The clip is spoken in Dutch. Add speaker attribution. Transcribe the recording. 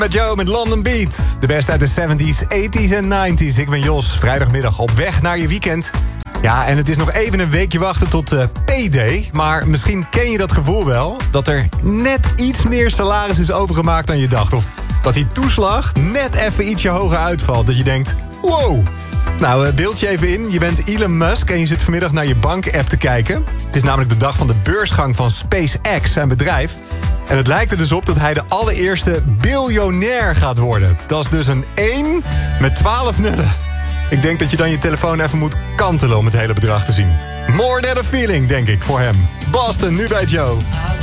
Speaker 1: Met Joe met London Beat. De best uit de 70s, 80s en 90s. Ik ben Jos, vrijdagmiddag op weg naar je weekend. Ja, en het is nog even een weekje wachten tot Payday. Maar misschien ken je dat gevoel wel. Dat er net iets meer salaris is overgemaakt dan je dacht. Of dat die toeslag net even ietsje hoger uitvalt. Dat je denkt, wow. Nou, beeld je even in. Je bent Elon Musk en je zit vanmiddag naar je bank-app te kijken. Het is namelijk de dag van de beursgang van SpaceX, zijn bedrijf. En het lijkt er dus op dat hij de allereerste biljonair gaat worden. Dat is dus een 1 met 12 nullen. Ik denk dat je dan je telefoon even moet kantelen om het hele bedrag te zien. More than a feeling, denk ik, voor hem. Boston, nu bij Joe.